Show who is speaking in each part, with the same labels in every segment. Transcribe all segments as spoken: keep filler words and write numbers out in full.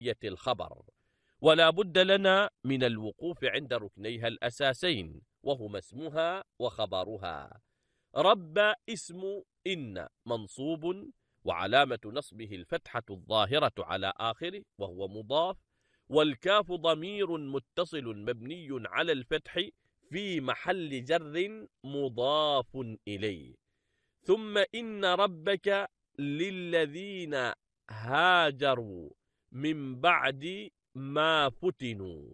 Speaker 1: ماهية الخبر، ولا بد لنا من الوقوف عند ركنيها الأساسين، وهما اسمها وخبرها. رب اسم إن منصوب، وعلامة نصبه الفتحة الظاهرة على آخره وهو مضاف، والكاف ضمير متصل مبني على الفتح في محل جر مضاف إليه. ثم إن ربك للذين هاجروا من بعد ما فتنوا.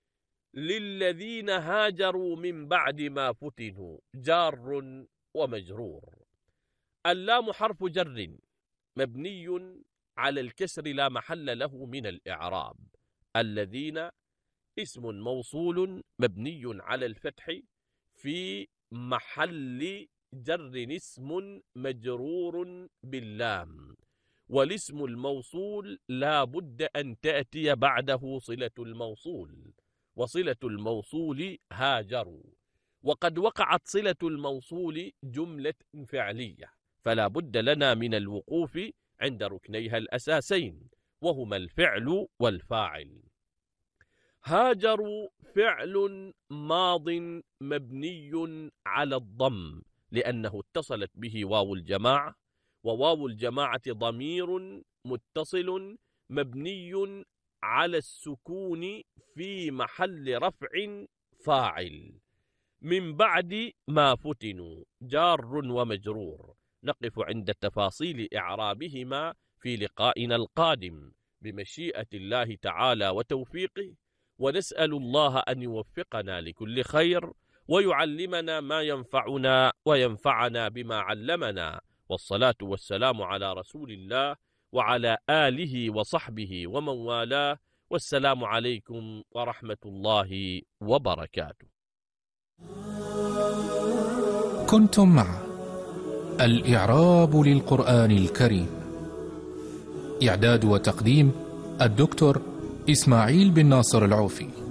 Speaker 1: للذين هاجروا من بعد ما فتنوا جار ومجرور. اللام حرف جر مبني على الكسر لا محل له من الإعراب. الذين اسم موصول مبني على الفتح في محل جر اسم مجرور باللام، والاسم الموصول لا بد أن تأتي بعده صلة الموصول، وصلة الموصول هاجروا، وقد وقعت صلة الموصول جملة فعلية، فلا بد لنا من الوقوف عند ركنيها الأساسين وهما الفعل والفاعل. هاجروا فعل ماض مبني على الضم لأنه اتصلت به واو الجماعة، وواو الجماعة ضمير متصل مبني على السكون في محل رفع فاعل. من بعد ما فتنوا جار ومجرور. نقف عند تفاصيل إعرابهما في لقائنا القادم بمشيئة الله تعالى وتوفيقه، ونسأل الله أن يوفقنا لكل خير ويعلمنا ما ينفعنا وينفعنا بما علمنا، والصلاة والسلام على رسول الله وعلى آله وصحبه ومن والاه، والسلام عليكم ورحمة الله وبركاته.
Speaker 2: كنتم مع الإعراب للقرآن الكريم، إعداد وتقديم الدكتور إسماعيل بن ناصر العوفي.